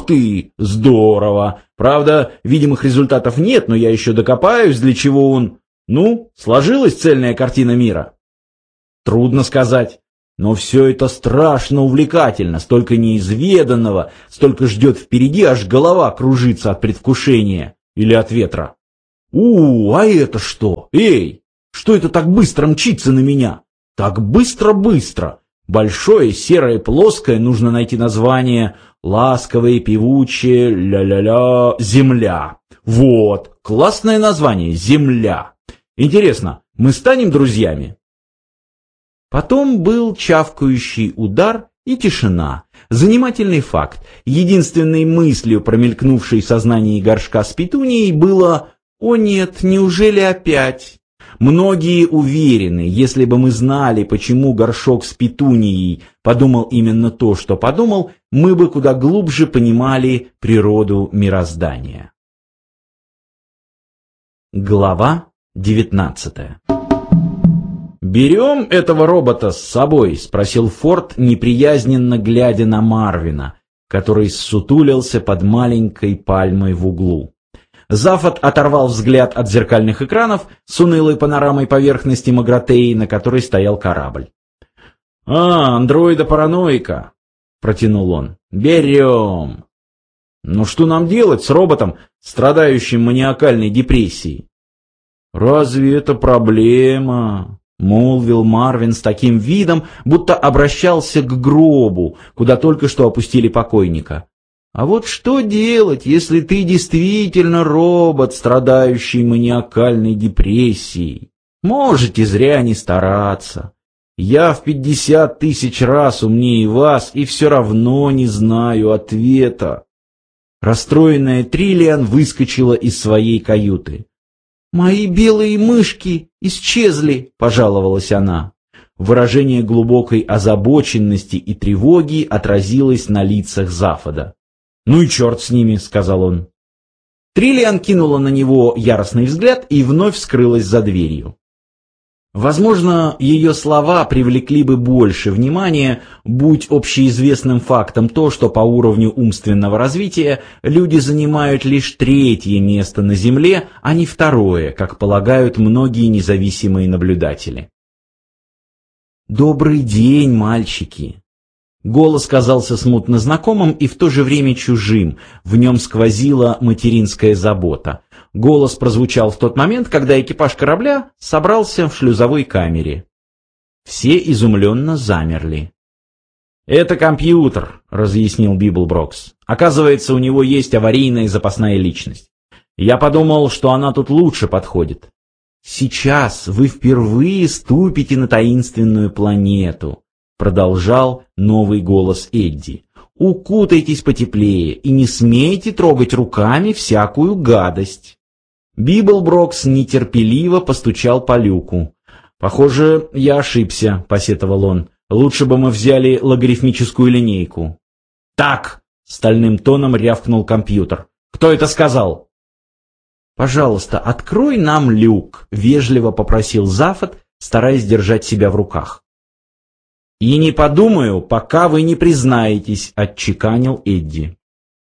здорово. Правда, видимых результатов нет, но я еще докопаюсь, для чего он... Ну, сложилась цельная картина мира? Трудно сказать. Но все это страшно увлекательно, столько неизведанного, столько ждет впереди, аж голова кружится от предвкушения или от ветра. А это что? Эй, что это так быстро мчится на меня? Так быстро-быстро. Большое, серое, плоское, нужно найти название, ласковое, певучее, ля-ля-ля, земля. Вот, классное название, земля. Интересно, мы станем друзьями? Потом был чавкающий удар и тишина. Занимательный факт. Единственной мыслью, промелькнувшей в сознании горшка с петунией, было «О нет, неужели опять?» Многие уверены, если бы мы знали, почему горшок с петунией подумал именно то, что подумал, мы бы куда глубже понимали природу мироздания. Глава 19. «Берем этого робота с собой?» — спросил Форд, неприязненно глядя на Марвина, который ссутулился под маленькой пальмой в углу. Зафот оторвал взгляд от зеркальных экранов с унылой панорамой поверхности Магратеи, на которой стоял корабль. Андроида-параноика», — протянул он. «Берем». «Но что нам делать с роботом, страдающим маниакальной депрессией?» «Разве это проблема?» — молвил Марвин с таким видом, будто обращался к гробу, куда только что опустили покойника. «А вот что делать, если ты действительно робот, страдающий маниакальной депрессией? Можете зря не стараться. Я в 50 000 раз умнее вас и все равно не знаю ответа». Расстроенная Триллиан выскочила из своей каюты. «Мои белые мышки исчезли», — пожаловалась она. Выражение глубокой озабоченности и тревоги отразилось на лицах Зафода. «Ну и черт с ними», — сказал он. Триллиан кинула на него яростный взгляд и вновь скрылась за дверью. Возможно, ее слова привлекли бы больше внимания, будь общеизвестным фактом то, что по уровню умственного развития люди занимают лишь 3-е место на Земле, а не 2-е, как полагают многие независимые наблюдатели. «Добрый день, мальчики!» Голос казался смутно знакомым и в то же время чужим, в нем сквозила материнская забота. Голос прозвучал в тот момент, когда экипаж корабля собрался в шлюзовой камере. Все изумленно замерли. «Это компьютер», — разъяснил Библброкс. «Оказывается, у него есть аварийная запасная личность. Я подумал, что она тут лучше подходит. Сейчас вы впервые ступите на таинственную планету», — продолжал новый голос Эдди. «Укутайтесь потеплее и не смейте трогать руками всякую гадость». Библброкс нетерпеливо постучал по люку. «Похоже, я ошибся», — посетовал он. «Лучше бы мы взяли логарифмическую линейку». «Так!» — стальным тоном рявкнул компьютер. «Кто это сказал?» «Пожалуйста, открой нам люк», — вежливо попросил Зафот, стараясь держать себя в руках. «И не подумаю, пока вы не признаетесь», — отчеканил Эдди.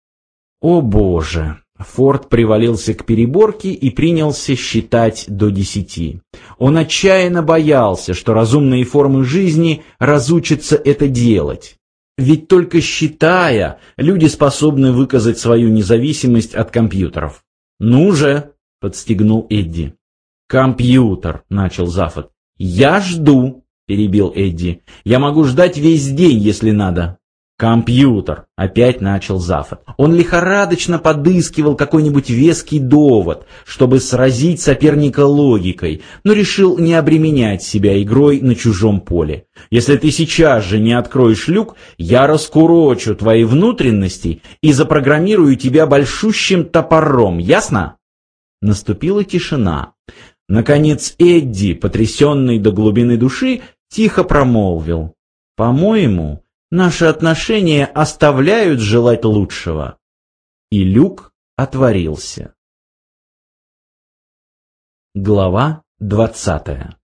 «О боже!» Форд привалился к переборке и принялся считать до 10. Он отчаянно боялся, что разумные формы жизни разучатся это делать. Ведь только считая, люди способны выказать свою независимость от компьютеров. «Ну же!» — подстегнул Эдди. «Компьютер!» — начал Зафот. «Я жду!» — перебил Эдди. «Я могу ждать весь день, если надо». «Компьютер!» — опять начал Зафот. Он лихорадочно подыскивал какой-нибудь веский довод, чтобы сразить соперника логикой, но решил не обременять себя игрой на чужом поле. «Если ты сейчас же не откроешь люк, я раскурочу твои внутренности и запрограммирую тебя большущим топором, ясно?» Наступила тишина. Наконец Эдди, потрясенный до глубины души, тихо промолвил: «По-моему, наши отношения оставляют желать лучшего». И люк отворился. Глава 20.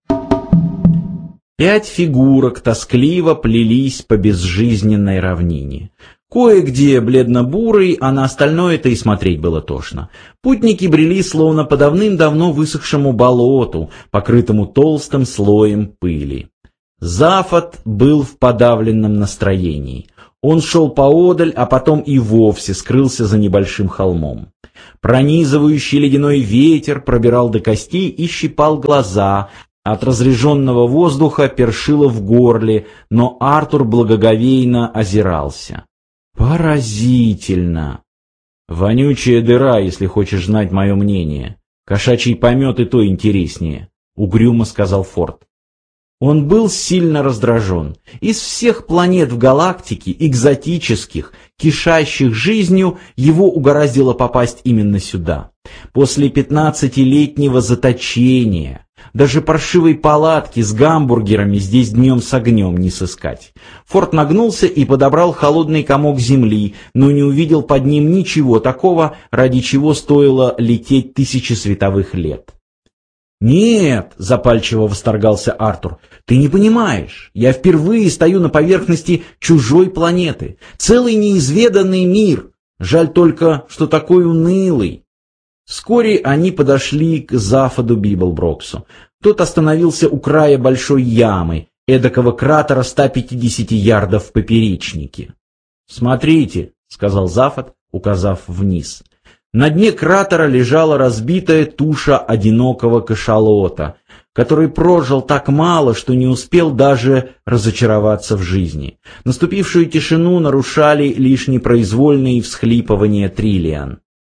5 фигурок тоскливо плелись по безжизненной равнине. Кое-где бледно-бурый, а на остальное-то и смотреть было тошно. Путники брели словно по давным-давно высохшему болоту, покрытому толстым слоем пыли. Зафот был в подавленном настроении. Он шел поодаль, а потом и вовсе скрылся за небольшим холмом. Пронизывающий ледяной ветер пробирал до костей и щипал глаза. От разреженного воздуха першило в горле, но Артур благоговейно озирался. Поразительно! Вонючая дыра, если хочешь знать мое мнение. Кошачий помет и то интереснее, — угрюмо сказал Форд. Он был сильно раздражен. Из всех планет в галактике, экзотических, кишащих жизнью, его угораздило попасть именно сюда. После 15-летнего заточения даже паршивой палатки с гамбургерами здесь днем с огнем не сыскать. Форд нагнулся и подобрал холодный комок земли, но не увидел под ним ничего такого, ради чего стоило лететь 1000 световых лет. «Нет», — запальчиво восторгался Артур, — «ты не понимаешь. Я впервые стою на поверхности чужой планеты. Целый неизведанный мир. Жаль только, что такой унылый». Вскоре они подошли к Зафоду Библброксу. Тот остановился у края большой ямы, эдакого кратера 150 ярдов в поперечнике. «Смотрите», — сказал Зафод, указав вниз. На дне кратера лежала разбитая туша одинокого кашалота, который прожил так мало, что не успел даже разочароваться в жизни. Наступившую тишину нарушали лишь непроизвольные всхлипывания Триллиан.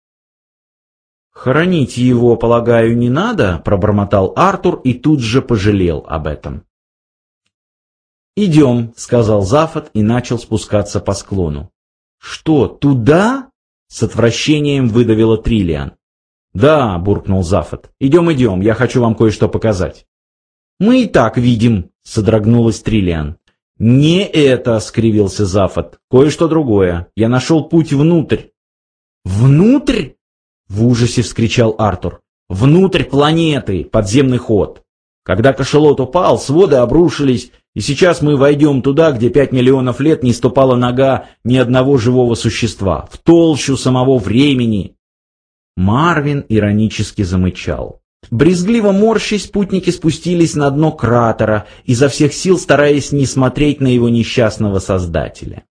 «Хоронить его, полагаю, не надо?» — пробормотал Артур и тут же пожалел об этом. «Идем», — сказал Зафод и начал спускаться по склону. «Что, туда?» — с отвращением выдавила Триллиан. «Да», — буркнул Зафод. «Идем, я хочу вам кое-что показать». «Мы и так видим», — содрогнулась Триллиан. «Не это», — скривился Зафод. «Кое-что другое. Я нашел путь внутрь». «Внутрь?» — в ужасе вскричал Артур. «Внутрь планеты, подземный ход. Когда кашалот упал, своды обрушились, и сейчас мы войдем туда, где 5 миллионов лет не ступала нога ни одного живого существа, в толщу самого времени». Марвин иронически замычал. Брезгливо морщась, спутники спустились на дно кратера, изо всех сил стараясь не смотреть на его несчастного создателя.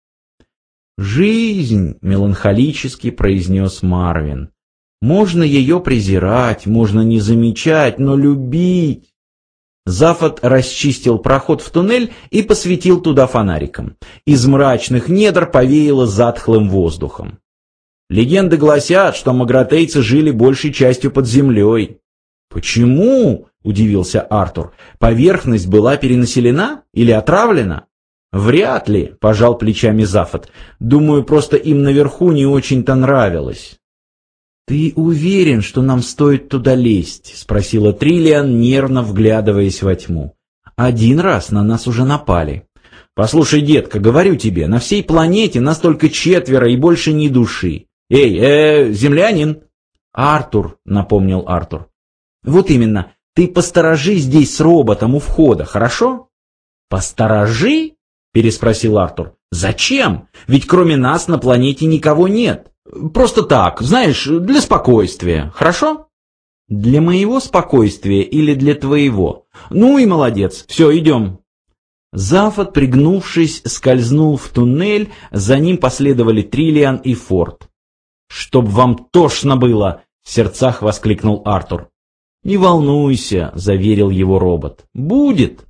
«Жизнь», — меланхолически произнес Марвин. «Можно ее презирать, можно не замечать, но любить». Зафод расчистил проход в туннель и посветил туда фонариком. Из мрачных недр повеяло затхлым воздухом. «Легенды гласят, что магратейцы жили большей частью под землей». «Почему?» — удивился Артур. «Поверхность была перенаселена или отравлена?» «Вряд ли», — пожал плечами Зафод. «Думаю, просто им наверху не очень-то нравилось». «Ты уверен, что нам стоит туда лезть?» — спросила Триллиан, нервно вглядываясь во тьму. «Один раз на нас уже напали». «Послушай, детка, говорю тебе, на всей планете нас только 4 и больше ни души. Эй, землянин!» «Артур», — напомнил Артур. «Вот именно, ты посторожи здесь с роботом у входа, хорошо?» «Посторожи?» — переспросил Артур. «Зачем? Ведь кроме нас на планете никого нет. Просто так, знаешь, для спокойствия, хорошо?» «Для моего спокойствия или для твоего? Ну и молодец, все, идем». Зафод, пригнувшись, скользнул в туннель, за ним последовали Триллиан и Форд. «Чтоб вам тошно было!» — в сердцах воскликнул Артур. «Не волнуйся», — заверил его робот. «Будет».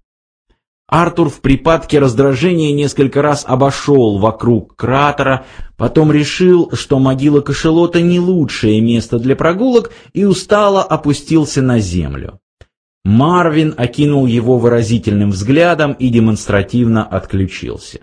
Артур в припадке раздражения несколько раз обошел вокруг кратера, потом решил, что могила кашалота не лучшее место для прогулок, и устало опустился на землю. Марвин окинул его выразительным взглядом и демонстративно отключился.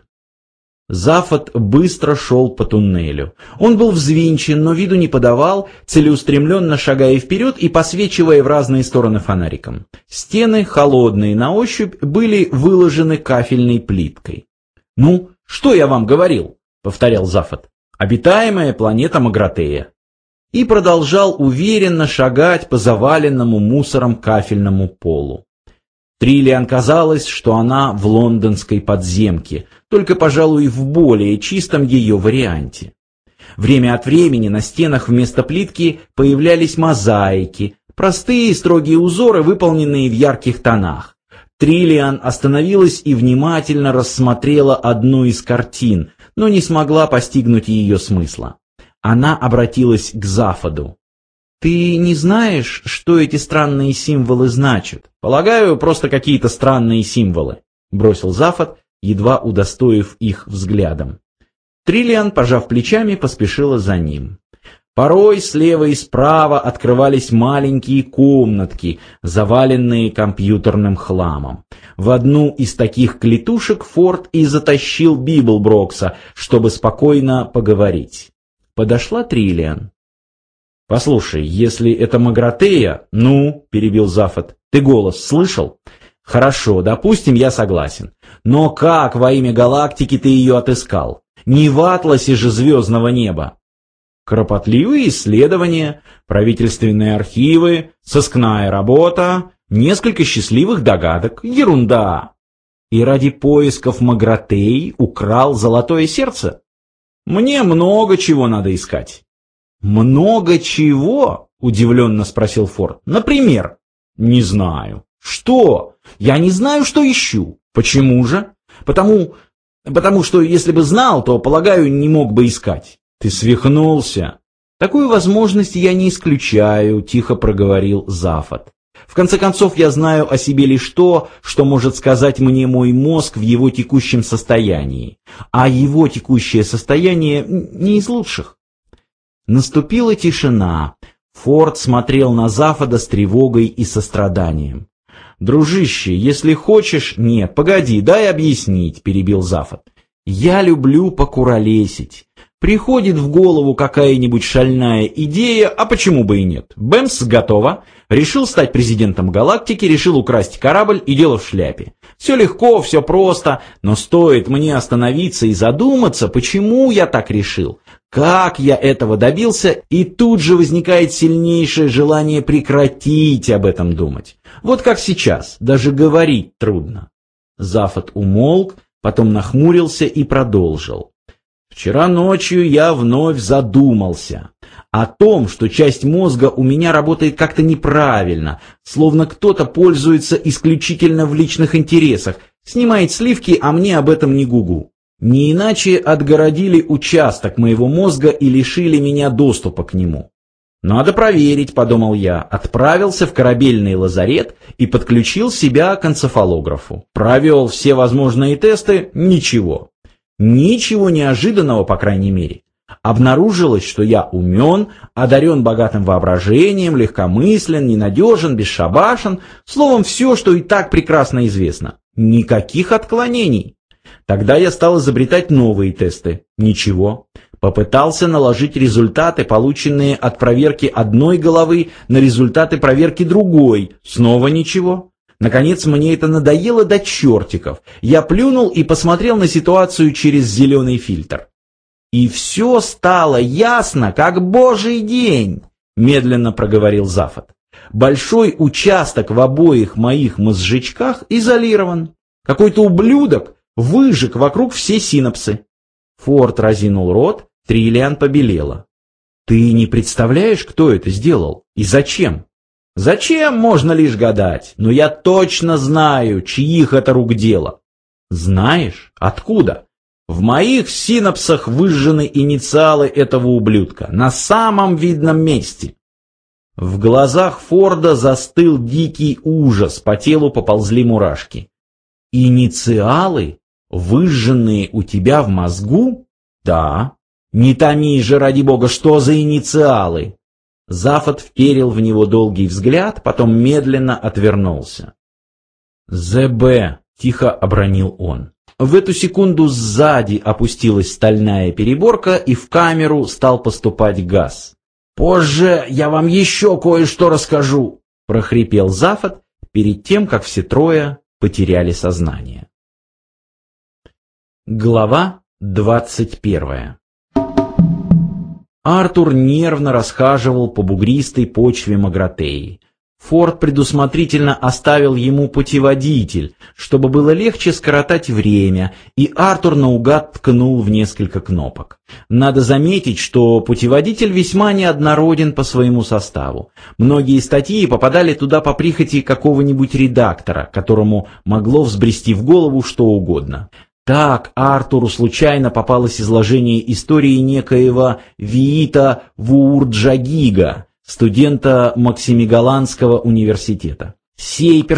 Зафод быстро шел по туннелю. Он был взвинчен, но виду не подавал, целеустремленно шагая вперед и посвечивая в разные стороны фонариком. Стены, холодные на ощупь, были выложены кафельной плиткой. «Ну, что я вам говорил?» — повторял Зафод. «Обитаемая планета Магратея». И продолжал уверенно шагать по заваленному мусором кафельному полу. Триллиан казалось, что она в лондонской подземке, только, пожалуй, в более чистом ее варианте. Время от времени на стенах вместо плитки появлялись мозаики, простые строгие узоры, выполненные в ярких тонах. Триллиан остановилась и внимательно рассмотрела одну из картин, но не смогла постигнуть ее смысла. Она обратилась к Зафоду. «Ты не знаешь, что эти странные символы значат?» «Полагаю, просто какие-то странные символы», — бросил Зафод, едва удостоив их взглядом. Триллиан, пожав плечами, поспешила за ним. Порой слева и справа открывались маленькие комнатки, заваленные компьютерным хламом. В одну из таких клетушек Форд и затащил Библброкса, чтобы спокойно поговорить. Подошла Триллиан. «Послушай, если это Магратея...» «Ну», — перебил Зафод, — «ты голос слышал?» «Хорошо, допустим, я согласен. Но как во имя галактики ты ее отыскал? Не в атласе же звездного неба». «Кропотливые исследования, правительственные архивы, сыскная работа, несколько счастливых догадок. Ерунда!» «И ради поисков Магратеи украл золотое сердце?» «Мне много чего надо искать». «Много чего?» — удивленно спросил Форд. «Например?» «Не знаю». «Что? Я не знаю, что ищу». «Почему же?» Потому что, если бы знал, то, полагаю, не мог бы искать». «Ты свихнулся». «Такую возможность я не исключаю», — тихо проговорил Зафод. «В конце концов, я знаю о себе лишь то, что может сказать мне мой мозг в его текущем состоянии. А его текущее состояние не из лучших». Наступила тишина. Форд смотрел на Зафода с тревогой и состраданием. «Дружище, если хочешь...» «Нет, погоди, дай объяснить», — перебил Зафод. «Я люблю покуролесить. Приходит в голову какая-нибудь шальная идея, а почему бы и нет? Бэмс, готово. Решил стать президентом галактики, решил украсть корабль, и дело в шляпе. Все легко, все просто, но стоит мне остановиться и задуматься, почему я так решил, как я этого добился, и тут же возникает сильнейшее желание прекратить об этом думать. Вот как сейчас, даже говорить трудно». Зафод умолк, потом нахмурился и продолжил. «Вчера ночью я вновь задумался о том, что часть мозга у меня работает как-то неправильно, словно кто-то пользуется исключительно в личных интересах, снимает сливки, а мне об этом не гугу. Не иначе отгородили участок моего мозга и лишили меня доступа к нему. Надо проверить», — подумал я, отправился в корабельный лазарет и подключил себя к энцефалографу. Провел все возможные тесты — ничего. Ничего неожиданного, по крайней мере. Обнаружилось, что я умен, одарен богатым воображением, легкомыслен, ненадежен, бесшабашен, словом, все, что и так прекрасно известно. Никаких отклонений. Тогда я стал изобретать новые тесты. Ничего. Попытался наложить результаты, полученные от проверки одной головы, на результаты проверки другой. Снова ничего. Наконец, мне это надоело до чертиков. Я плюнул и посмотрел на ситуацию через зеленый фильтр. «И все стало ясно, как божий день», — медленно проговорил Зафод. «Большой участок в обоих моих мозжечках изолирован. Какой-то ублюдок выжег вокруг все синапсы». Форд разинул рот, Триллиан побелела. «Ты не представляешь, кто это сделал и зачем?» «Зачем, можно лишь гадать, но я точно знаю, чьих это рук дело». «Знаешь? Откуда?» «В моих синапсах выжжены инициалы этого ублюдка, на самом видном месте». В глазах Форда застыл дикий ужас, по телу поползли мурашки. «Инициалы? Выжженные у тебя в мозгу?» «Да». «Не томи же, ради бога, что за инициалы?» Зафод вперил в него долгий взгляд, потом медленно отвернулся. «ЗБ», — тихо обронил он. В эту секунду сзади опустилась стальная переборка, и в камеру стал поступать газ. «Позже я вам еще кое-что расскажу», — прохрипел Зафод перед тем, как все трое потеряли сознание. Глава 21. Артур нервно расхаживал по бугристой почве Магратеи. Форд предусмотрительно оставил ему путеводитель, чтобы было легче скоротать время, и Артур наугад ткнул в несколько кнопок. Надо заметить, что путеводитель весьма неоднороден по своему составу. Многие статьи попадали туда по прихоти какого-нибудь редактора, которому могло взбрести в голову что угодно. Так Артуру случайно попалось изложение истории некоего Виита Вуурджагига, студента Максимигаланского университета. Сей